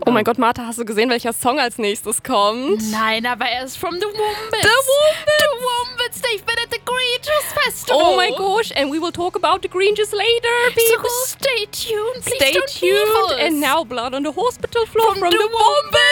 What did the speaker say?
Oh mein Gott, Martha, hast du gesehen, welcher Song als nächstes kommt? Nein, aber er ist from The Wombats. The Wombats! The Wombats, they've been at the Green Juice Festival. Oh my gosh, and we will talk about the green juice later, people. So stay tuned, please Stay don't leave tuned. us. And now blood on the hospital floor from the Wombats.